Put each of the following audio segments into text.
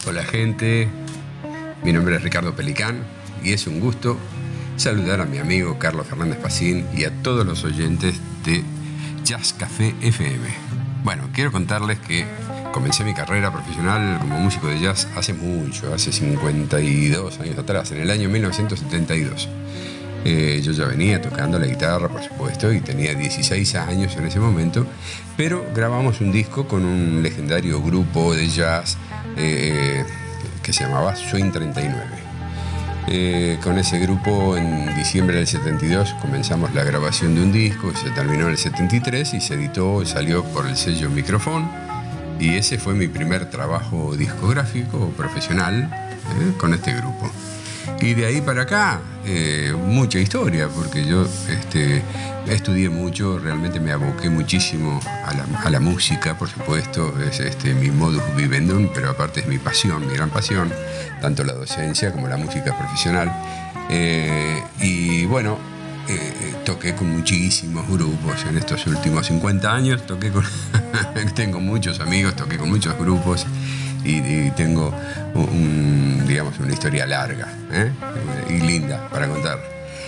Hola gente, mi nombre es Ricardo Pelicán y es un gusto saludar a mi amigo Carlos Fernández Pacín y a todos los oyentes de Jazz Café FM. Bueno, quiero contarles que comencé mi carrera profesional como músico de jazz hace mucho, hace 52 años atrás, en el año 1972. Yo ya venía tocando la guitarra, por supuesto, y tenía 16 años en ese momento, pero grabamos un disco con un legendario grupo de jazz que se llamaba Swing 39. Con ese grupo en diciembre del 72 comenzamos la grabación de un disco, se terminó en el 73 y se editó, salió por el sello Microfón, y ese fue mi primer trabajo discográfico profesional con este grupo. Y de ahí para acá, mucha historia, porque yo estudié mucho, realmente me aboqué muchísimo a la música, por supuesto, es mi modus vivendum, pero aparte es mi pasión, mi gran pasión, tanto la docencia como la música profesional. Y bueno, toqué con muchísimos grupos en estos últimos 50 años, tengo muchos amigos, toqué con muchos grupos. Y tengo una historia larga y linda para contar.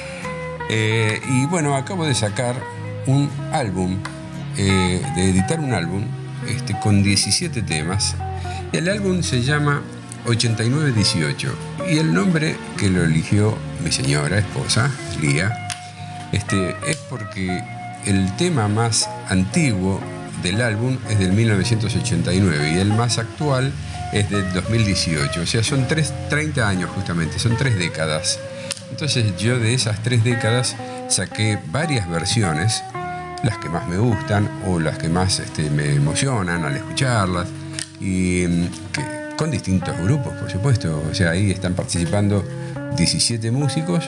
Y bueno, acabo de sacar un álbum, de editar un álbum con 17 temas. El álbum se llama 8918 y el nombre que lo eligió mi señora esposa, Lía, es porque el tema más antiguo del álbum es del 1989 y el más actual es del 2018, o sea, son 30 años justamente, son 3 décadas. Entonces yo de esas 3 décadas saqué varias versiones, las que más me gustan o las que más me emocionan al escucharlas, y con distintos grupos, por supuesto, o sea, ahí están participando 17 músicos,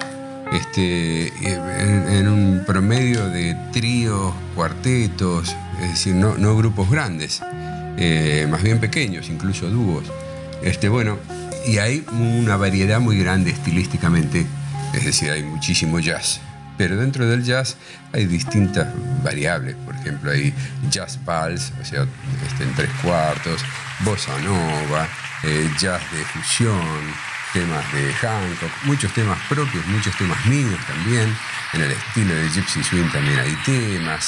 en un promedio de tríos, cuartetos, es decir, no grupos grandes, más bien pequeños, incluso dúos. Y hay una variedad muy grande estilísticamente, es decir, hay muchísimo jazz. Pero dentro del jazz hay distintas variables, por ejemplo, hay jazz vals, o sea, en 3/4, bossa nova, jazz de fusión, temas de Hancock, muchos temas propios, muchos temas míos también. En el estilo de Gypsy Swing también hay temas.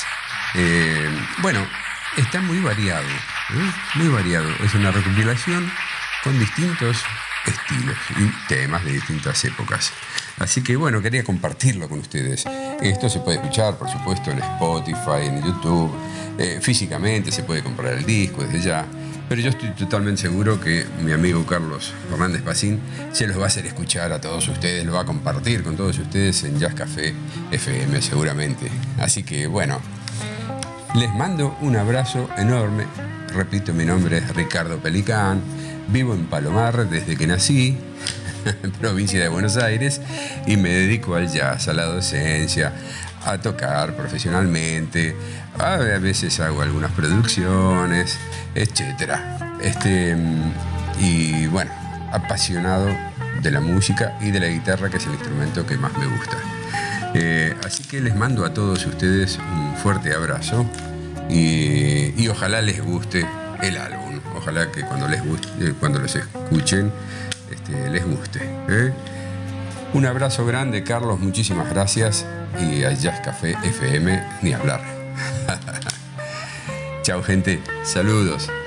Está muy variado, muy variado. Es una recopilación con distintos estilos y temas de distintas épocas. Así que bueno, quería compartirlo con ustedes. Esto se puede escuchar, por supuesto, en Spotify, en YouTube. Físicamente se puede comprar el disco desde ya. Pero yo estoy totalmente seguro que mi amigo Carlos Fernández Pacín se los va a hacer escuchar a todos ustedes, lo va a compartir con todos ustedes en Jazz Café FM seguramente. Así que bueno, les mando un abrazo enorme. Repito, mi nombre es Ricardo Pelicán, vivo en Palomar desde que nací, provincia de Buenos Aires, y me dedico al jazz, a la docencia, a tocar profesionalmente. A veces hago algunas producciones, etcétera. Y bueno, apasionado de la música y de la guitarra, que es el instrumento que más me gusta. Así que les mando a todos ustedes un fuerte abrazo y ojalá les guste el álbum. Ojalá que cuando los escuchen les guste. Un abrazo grande, Carlos, muchísimas gracias. Y a Jazz Café FM ni hablar. Chao, gente. Saludos.